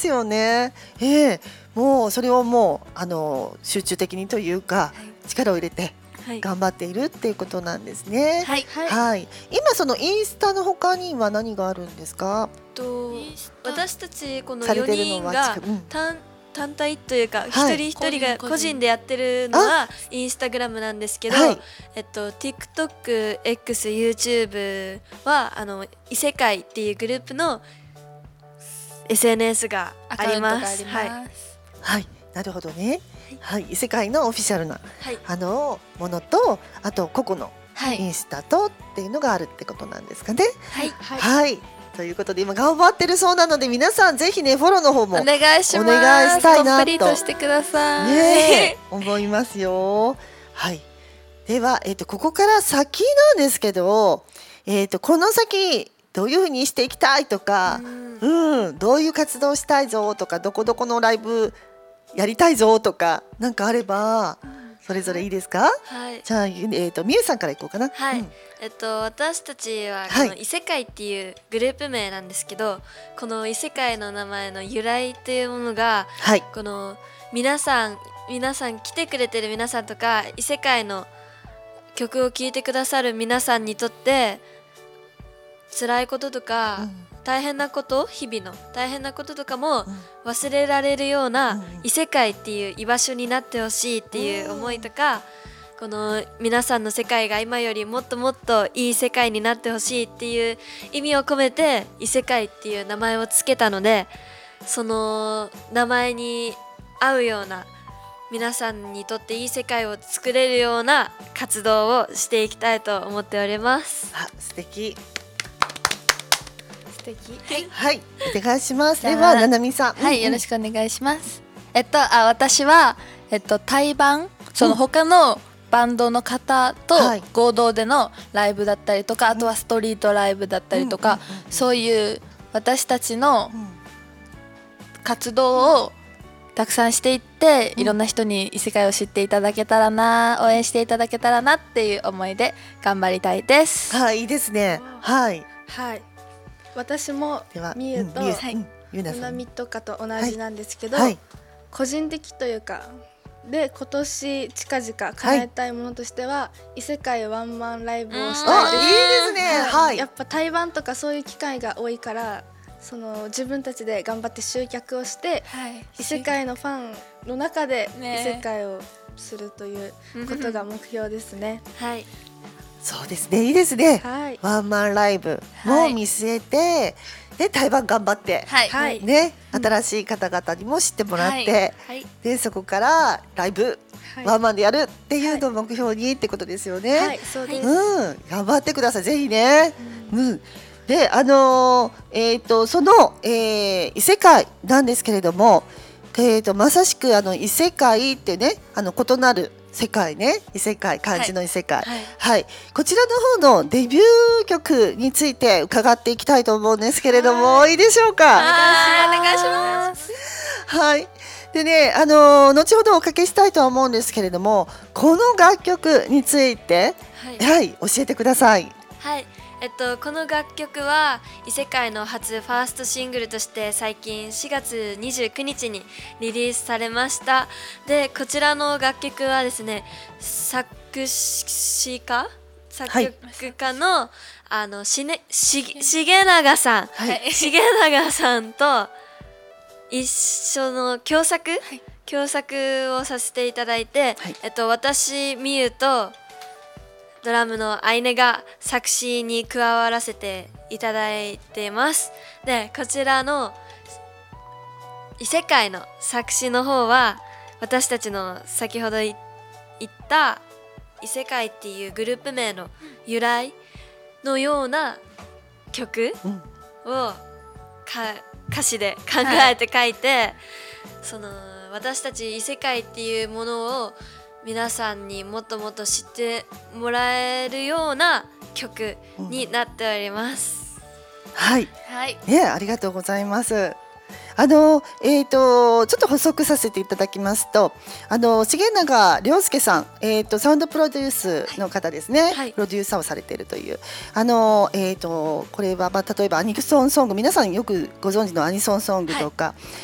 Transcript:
ですよね。もうそれをもう集中的にというか、力を入れて頑張っているっていうことなんですね。はい。今そのインスタの他には何があるんですか？ 私たちこの4人が単体というか、一人一人が個人でやってるのはインスタグラムなんですけど、TikTok、X、YouTube は異世界っていうグループの SNS があります。 はい、なるほどね。はい、異世界のオフィシャルな、ものと、あと個々のインスタとっていうのがあるってことなんですかね。はい。ということで今頑張ってるそうなので、皆さんぜひねフォローの方もお願いします。 お願いしたいなとコンプリートしてください。 思いますよ。はい。ではここから先なんですけど、この先どういうふうにしていきたいとか、どういう活動したいぞとか、どこどこのライブやりたいぞとか、なんかあればそれぞれいいですか？じゃあみゆさんからいこうかな。 私たちはこの異世界っていうグループ名なんですけど、この異世界の名前の由来というものが、この皆さん来てくれてる皆さんとか、異世界の曲を聴いてくださる皆さんにとって辛いこととか、大変なこと、日々の大変なこととかも忘れられるような異世界っていう居場所になってほしいっていう思いとか、この皆さんの世界が今よりもっともっといい世界になってほしいっていう意味を込めて異世界っていう名前をつけたので、その名前に合うような、皆さんにとっていい世界を作れるような活動をしていきたいと思っております。 素敵。 はい、 お願いします。ではななみさん、 よろしくお願いします。私は対バン、その他のバンドの方と合同でのライブだったりとか、あとはストリートライブだったりとか、そういう私たちの活動をたくさんしていって、いろんな人に異世界を知っていただけたらな、応援していただけたらなっていう思いで頑張りたいです。 いいですね。 私もみゆとななみとかと同じなんですけど、個人的というかで今年近々叶えたいものとしては、異世界ワンマンライブをしたいです。 いいですね。 やっぱ対バンとかそういう機会が多いから、その自分たちで頑張って集客をして、異世界のファンの中で異世界をするということが目標ですね。 そうですね、いいですね。ワンマンライブも見据えて、で対バン頑張って、ね、新しい方々にも知ってもらって、でそこからライブ、ワンマンでやるっていうのを目標にってことですよね。頑張ってください、ぜひね。でその、異世界なんですけれども、まさしく異世界ってね、異なる世界ね、異世界、漢字の異世界、こちらの方のデビュー曲について伺っていきたいと思うんですけれども、いいでしょうか？ お願いします。 でね、後ほどおかけしたいとは思うんですけれども、この楽曲について、教えてください。 この楽曲は異世界の初ファーストシングルとして最近4月29日にリリースされました。でこちらの楽曲はですね、作曲家の重永さん、重永さんと一緒の共作をさせていただいて、私みゆとドラムのアイネが作詞に加わらせていただいています。でこちらの異世界の作詞の方は、私たちの先ほど言った異世界っていうグループ名の由来のような曲を歌詞で考えて書いて、その私たち異世界っていうものを皆さんにもっともっと知ってもらえるような曲になっております。 ありがとうございます。ちょっと補足させていただきますと、重永亮介さん、サウンドプロデュースの方ですね、プロデューサーをされているという、これは例えばアニソンソング、皆さんよくご存知のアニソンソングとか、